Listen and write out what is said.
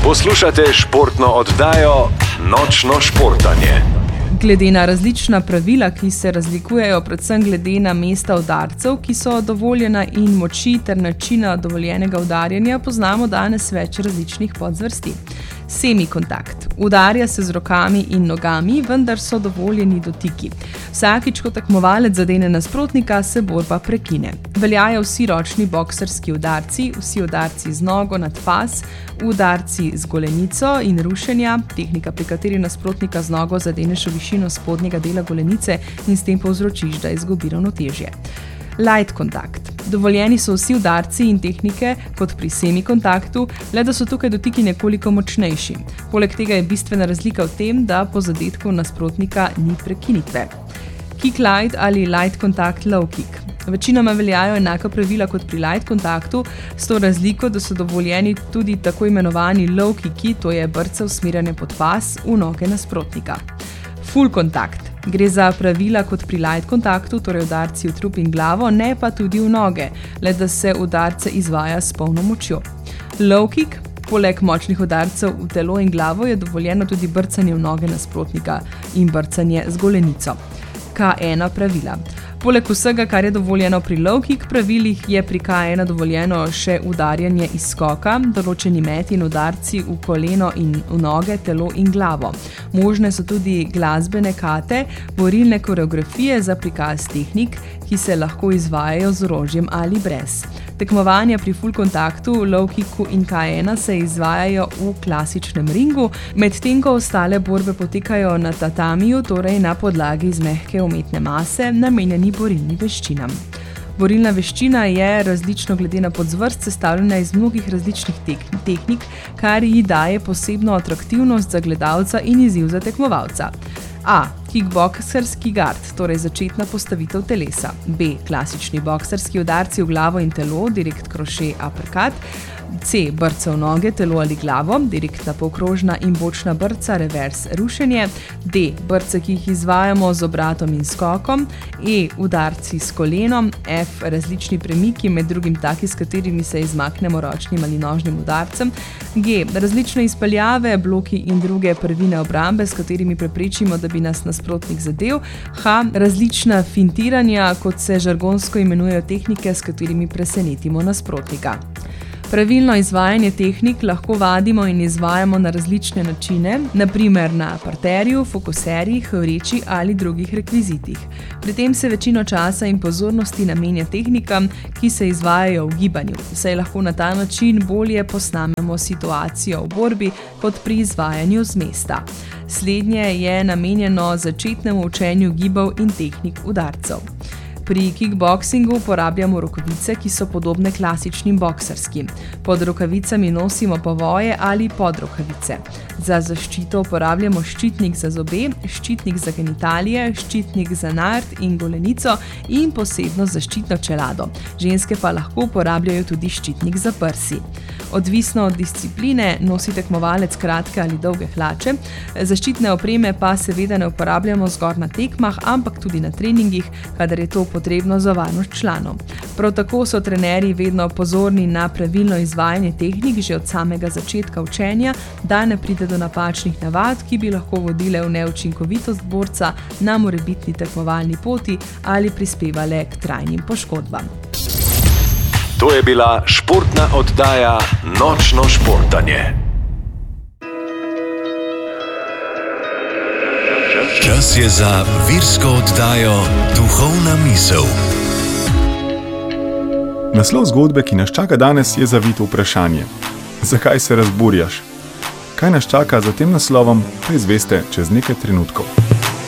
Poslušate športno oddajo Nočno športanje. Glede na različna pravila, ki se razlikujejo predvsem glede na mesta udarcev, ki so dovoljena in moči ter načina dovoljenega udarjanja, poznamo danes več različnih podzvrsti. Semikontakt. Udarja se z rokami in nogami, vendar so dovoljeni dotiki. Vsakič, ko tekmovalec zadene nasprotnika, se borba prekine. Veljajo vsi ročni boksarski udarci, vsi udarci z nogo nad pas, udarci z golenico in rušenja, tehnika, pri kateri nasprotnika z nogo zadeneš v višino spodnjega dela golenice in s tem povzročiš, da izgubi ravnotežje. Light kontakt. Dovoljeni so vsi udarci in tehnike kot pri semikontaktu, le da so tukaj dotiki nekoliko močnejši. Poleg tega je bistvena razlika v tem, da po zadetku nasprotnika ni prekinitve. Kick light ali light kontakt low kick. Večinoma veljajo enaka pravila kot pri light kontaktu, s to razliko, da so dovoljeni tudi tako imenovani low kicki, to je brce usmerjanje pod pas v noge nasprotnika. Full kontakt. Gre za pravila kot pri light kontaktu, torej udarci v trup in glavo, ne pa tudi v noge, le da se udarce izvaja s polno močjo. Low kick. Poleg močnih udarcev v telo in glavo je dovoljeno tudi brcanje v noge nasprotnika in brcanje z golenico. K1 pravila. Poleg vsega, kar je dovoljeno pri low kick pravilih, je pri K1 dovoljeno še udarjanje iz skoka, določeni meti in udarci v koleno in v noge, telo in glavo. Možne so tudi glasbene kate, borilne koreografije za prikaz tehnik, ki se lahko izvajajo z orožjem ali brez. Tekmovanja pri full kontaktu, low kicku in K1 se izvajajo v klasičnem ringu, medtem ko ostale borbe potekajo na tatamiju, torej na podlagi iz mehke umetne mase, namenjeni borilnim veščinam. Borilna veščina je različno glede na podzvrst sestavljena iz mnogih različnih tehnik, kar ji daje posebno atraktivnost za gledalca in izziv za tekmovalca. A. Kickboksarski gard, torej začetna postavitev telesa. B. Klasični boksarski udarci v glavo in telo, direkt kroše uppercut. C. Brce v noge, telo ali glavo, direktna polkrožna in bočna brca, revers rušenje. D. Brce, ki jih izvajamo z obratom in skokom. E. Udarci s kolenom. F. Različni premiki, med drugim taki, s katerimi se izmaknemo ročnim ali nožnim udarcem. G. Različne izpeljave, bloki in druge prvine obrambe, s katerimi preprečimo, da bi nas nasprotnik zadel. H. Različna fintiranja, kot se žargonsko imenujejo tehnike, s katerimi presenetimo nasprotnika. Pravilno izvajanje tehnik lahko vadimo in izvajamo na različne načine, na primer na parterju, fokuserjih, vreči ali drugih rekvizitih. Pri tem se večino časa in pozornosti namenja tehnikam, ki se izvajajo v gibanju, saj lahko na ta način bolje posnamemo situacijo v borbi kot pri izvajanju z mesta. Slednje je namenjeno začetnemu učenju gibov in tehnik udarcev. Pri kickboksingu uporabljamo rokavice, ki so podobne klasičnim boksarskim. Pod rokavicami nosimo povoje ali podrokavice. Za zaščito uporabljamo ščitnik za zobe, ščitnik za genitalije, ščitnik za nart in golenico in posebno zaščitno čelado. Ženske pa lahko uporabljajo tudi ščitnik za prsi. Odvisno od discipline nosi tekmovalec kratke ali dolge hlače, zaščitne opreme pa seveda ne uporabljamo zgolj na tekmah, ampak tudi na treningih, kadar je to potrebno za varnost članov. Prav tako so trenerji vedno pozorni na pravilno izvajanje tehnik že od samega začetka učenja, da ne pride do napačnih navad, ki bi lahko vodile v neučinkovitost borca na morebitni tekmovalni poti ali prispevale k trajnim poškodbam. To je bila športna oddaja Nočno športanje. Čas je za virsko oddajo Duhovna misel. Naslov zgodbe, ki nas čaka danes, je zavito vprašanje. Zakaj se razburjaš? Kaj nas čaka za tem naslovom, pa izveste čez nekaj trenutkov.